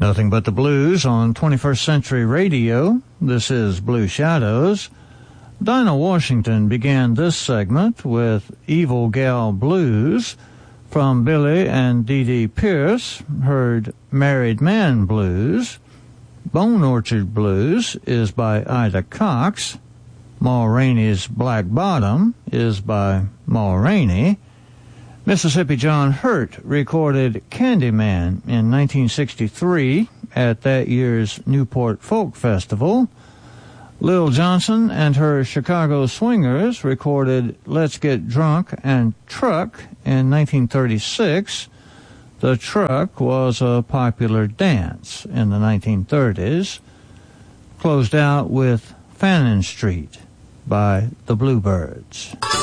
Nothing but the blues on 21st Century Radio. This is Blue Shadows. Dinah Washington began this segment with Evil Gal Blues. From Billy and Dee Dee Pierce, heard Married Man Blues. Bone Orchard Blues is by Ida Cox. Ma Rainey's Black Bottom is by Ma Rainey. Mississippi John Hurt recorded Candyman in 1963 at that year's Newport Folk Festival. Lil Johnson and her Chicago Swingers recorded Let's Get Drunk and Truck in 1936. The truck was a popular dance in the 1930s. Closed out with Fannin Street by the Bluebirds.